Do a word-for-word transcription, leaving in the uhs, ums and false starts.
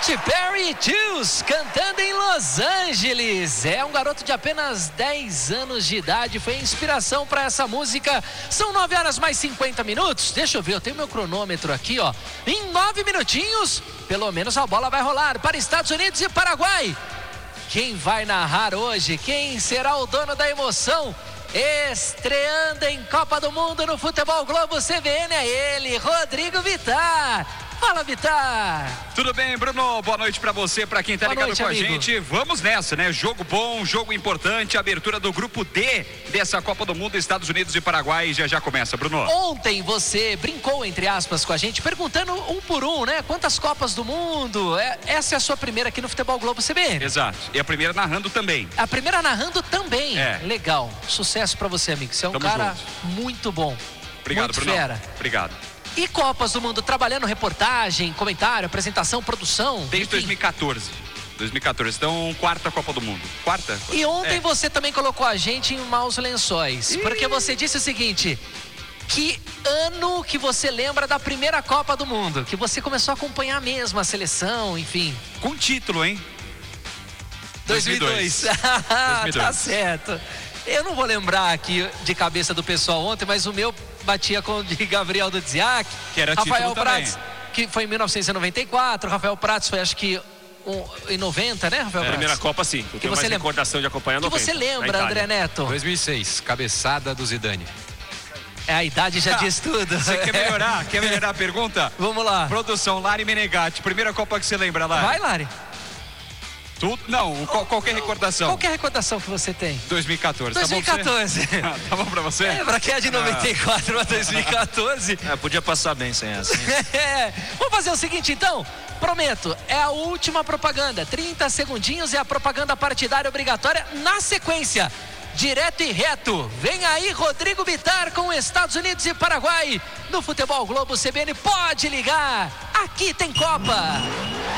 Katy Perry Juice, cantando em Los Angeles. É um garoto de apenas dez anos de idade, foi inspiração para essa música. São nove horas mais cinquenta minutos. Deixa eu ver, eu tenho meu cronômetro aqui, ó. Em nove minutinhos, pelo menos a bola vai rolar para Estados Unidos e Paraguai. Quem vai narrar hoje? Quem será o dono da emoção? Estreando em Copa do Mundo no Futebol Globo C B N, é ele, Rodrigo Vitar. Fala, Vitar. Tudo bem, Bruno? Boa noite pra você, pra quem tá Boa ligado noite, com amigo. a gente. Vamos nessa, né? Jogo bom, jogo importante, abertura do grupo D dessa Copa do Mundo, Estados Unidos e Paraguai. Já já começa, Bruno. Ontem você brincou, entre aspas, com a gente, perguntando um por um, né? Quantas Copas do Mundo? É, essa é a sua primeira aqui no Futebol Globo C B N. Exato. E a primeira narrando também. A primeira narrando também. É. Legal. Sucesso pra você, amigo. Você é um Tamo cara junto. muito bom. Obrigado, muito Bruno. fera. Obrigado. E Copas do Mundo, trabalhando reportagem, comentário, apresentação, produção. Desde enfim. dois mil e quatorze. dois mil e quatorze. Então, quarta Copa do Mundo. Quarta? E ontem É. você também colocou a gente em maus lençóis. Ih. Porque você disse o seguinte: que ano que você lembra da primeira Copa do Mundo? Que você começou a acompanhar mesmo a seleção, enfim. Com título, hein? dois mil e dois. Tá certo. Eu não vou lembrar aqui de cabeça do pessoal ontem, mas o meu batia com o de Gabriel do Dziak. Que era Rafael título também. Prats, que foi em mil novecentos e noventa e quatro. Rafael Prats foi, acho que, um, em noventa, né, Rafael É, a Prats? primeira Copa, sim. Eu Que tenho você mais lembra- recordação de acompanhar Que noventa. você na lembra, Itália. André Neto? dois mil e seis, cabeçada do Zidane. É, a idade já diz tudo. Você quer melhorar? Quer melhorar a pergunta? Vamos lá. Produção, Lari Menegatti. Primeira Copa que você lembra, Lari? Vai, Lari. Tudo? Não, qual- qualquer recordação. Qualquer recordação que você tem. dois mil e quatorze. dois mil e quatorze. Tá bom, pra você? Tá bom pra você? É, pra quem é de noventa e quatro para dois mil e quatorze. É, podia passar bem sem essa. hein? É. Vamos fazer o seguinte, então. Prometo, é a última propaganda. trinta segundinhos é a propaganda partidária obrigatória na sequência. Direto e reto. Vem aí Rodrigo Vitar com Estados Unidos e Paraguai. No Futebol Globo C B N, pode ligar. Aqui tem Copa.